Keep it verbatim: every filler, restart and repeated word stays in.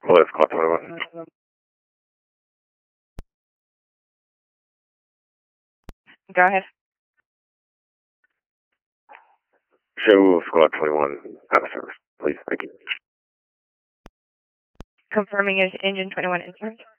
Police call twenty-one. Go ahead. Show squad twenty-one out of service, please. Thank you. Confirming is engine twenty-one in service.